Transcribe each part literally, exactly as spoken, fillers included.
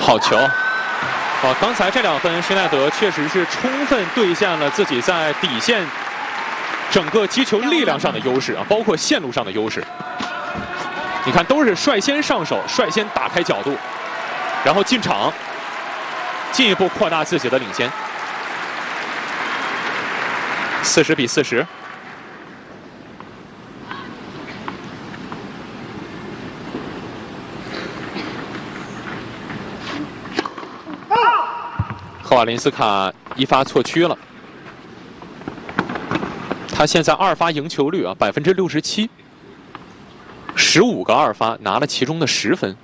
好球！啊，刚才这两分，施耐德确实是充分兑现了自己在底线整个击球力量上的优势啊，包括线路上的优势。你看，都是率先上手，率先打开角度，然后进场，进一步扩大自己的领先。四十比四十。 赫瓦林斯卡一发错区了，他现在二发赢球率啊百分之六十七，十五个二发拿了其中的十分。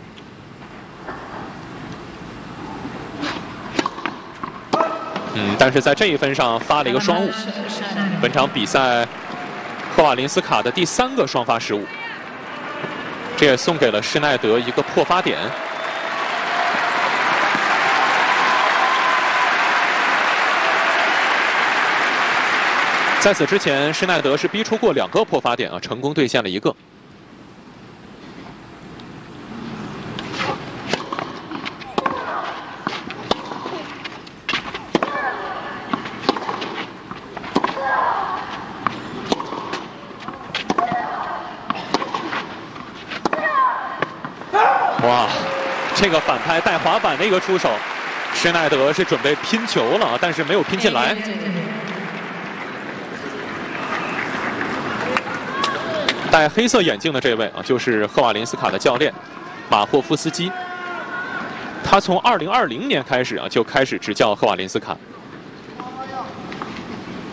嗯，但是在这一分上发了一个双误，本场比赛赫瓦林斯卡的第三个双发失误，这也送给了施耐德一个破发点。 在此之前，施耐德是逼出过两个破发点啊，成功兑现了一个。哇，这个反拍带滑板的一个出手，施耐德是准备拼球了啊，但是没有拼进来。 戴黑色眼镜的这位啊，就是赫瓦林斯卡的教练马霍夫斯基。他从二零二零年开始啊，就开始执教赫瓦林斯卡。